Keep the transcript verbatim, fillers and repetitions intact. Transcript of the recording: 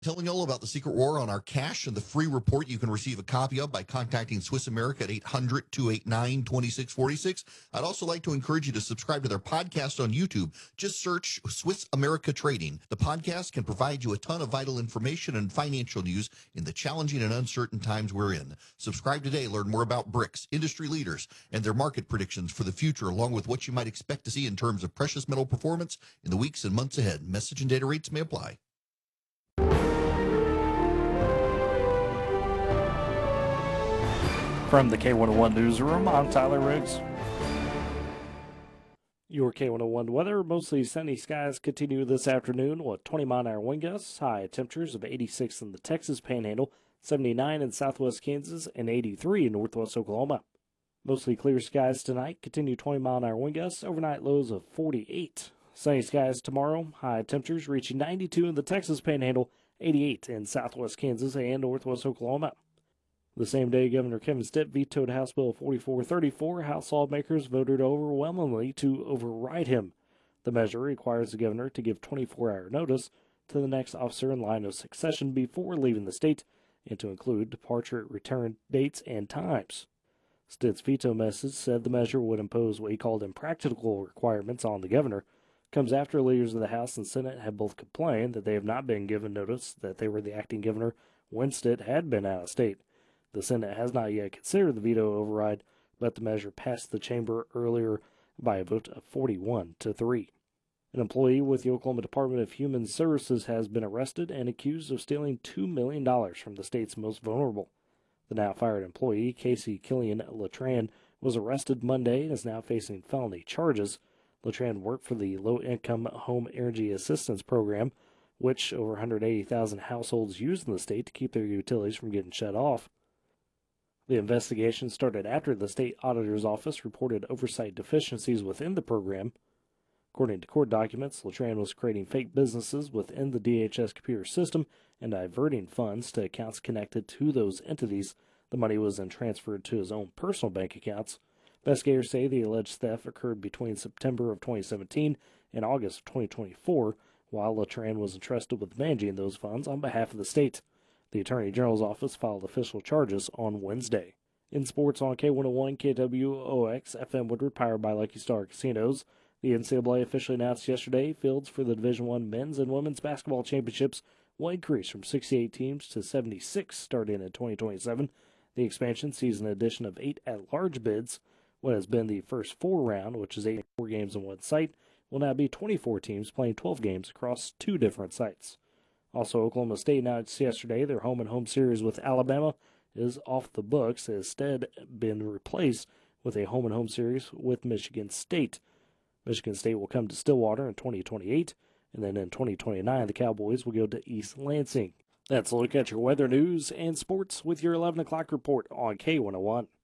Telling you all about the secret war on our cash and the free report you can receive a copy of by contacting Swiss America at eight hundred, two eight nine, two six four six. I'd also like to encourage you to subscribe to their podcast on YouTube. Just search Swiss America Trading. The podcast can provide you a ton of vital information and financial news in the challenging and uncertain times we're in. Subscribe today. Learn more about BRICS, industry leaders, and their market predictions for the future, along with what you might expect to see in terms of precious metal performance in the weeks and months ahead. Message and data rates may apply. From the K one oh one Newsroom, I'm Tyler Riggs. Your K one oh one weather, mostly sunny skies continue this afternoon with twenty mile an hour wind gusts, high temperatures of eighty-six in the Texas Panhandle, seventy-nine in southwest Kansas, and eighty-three in northwest Oklahoma. Mostly clear skies tonight, continue twenty mile an hour wind gusts, overnight lows of forty-eight. Sunny skies tomorrow, high temperatures reaching ninety-two in the Texas Panhandle, eighty-eight in southwest Kansas and northwest Oklahoma. The same day, Governor Kevin Stitt vetoed House Bill forty-four thirty-four. House lawmakers voted overwhelmingly to override him. The measure requires the governor to give twenty-four hour notice to the next officer in line of succession before leaving the state, and to include departure, return dates, and times. Stitt's veto message said the measure would impose what he called impractical requirements on the governor. Comes after leaders of the House and Senate have both complained that they have not been given notice that they were the acting governor when Stitt had been out of state. The Senate has not yet considered the veto override, but the measure passed the chamber earlier by a vote of forty-one to three. An employee with the Oklahoma Department of Human Services has been arrested and accused of stealing two million dollars from the state's most vulnerable. The now-fired employee, Casey Killian Latran, was arrested Monday and is now facing felony charges. Latran worked for the Low-Income Home Energy Assistance Program, which over one hundred eighty thousand households use in the state to keep their utilities from getting shut off. The investigation started after the state auditor's office reported oversight deficiencies within the program. According to court documents, Latran was creating fake businesses within the D H S computer system and diverting funds to accounts connected to those entities. The money was then transferred to his own personal bank accounts. Investigators say the alleged theft occurred between September of twenty seventeen and August of twenty twenty-four, while Latran was entrusted with managing those funds on behalf of the state. The Attorney General's office filed official charges on Wednesday. In sports on K one oh one, K W O X, F M Woodward, powered by Lucky Star Casinos, the N C double A officially announced yesterday fields for the Division I men's and women's basketball championships will increase from sixty-eight teams to seventy-six starting in twenty twenty-seven. The expansion sees an addition of eight at-large bids. What has been the first four round, which is eighty-four games on one site, will now be twenty-four teams playing twelve games across two different sites. Also, Oklahoma State announced yesterday their home-and-home series with Alabama is off the books, has instead been replaced with a home-and-home series with Michigan State. Michigan State will come to Stillwater in twenty twenty-eight, and then in twenty twenty-nine, the Cowboys will go to East Lansing. That's a look at your weather news and sports with your eleven o'clock report on K one oh one.